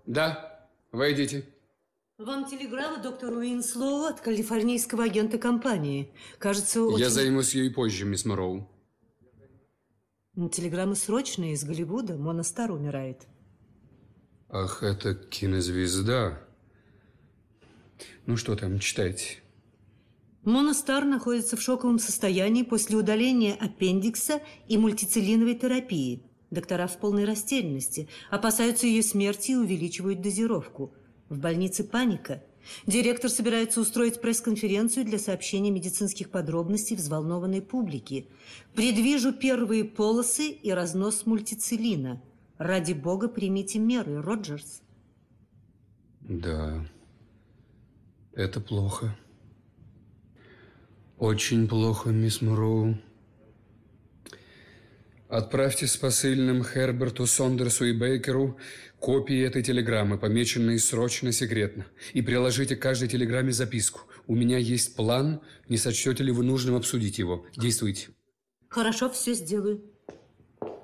Да, войдите. Вам телеграмма доктора Уинслоу от калифорнийского агента компании. Кажется, очень... Я займусь ей позже, мисс Морроу. Телеграмма срочная из Голливуда. Мона Стар умирает. Ах, это кинозвезда. Ну что там, читайте. Мона Стар находится в шоковом состоянии после удаления аппендикса и мультицилиновой терапии. Доктора в полной растерянности, опасаются ее смерти и увеличивают дозировку. В больнице паника. Директор собирается устроить пресс-конференцию для сообщения медицинских подробностей взволнованной публике. Предвижу первые полосы и разнос мультицилина. Ради бога, примите меры, Роджерс. Да, это плохо. Очень плохо, мисс Морроу. Отправьте с посыльным Херберту, Сондерсу и Бейкеру копии этой телеграммы, помеченные срочно секретно. И приложите к каждой телеграмме записку. У меня есть план, не сочтете ли вы нужным обсудить его. Действуйте. Хорошо, все сделаю.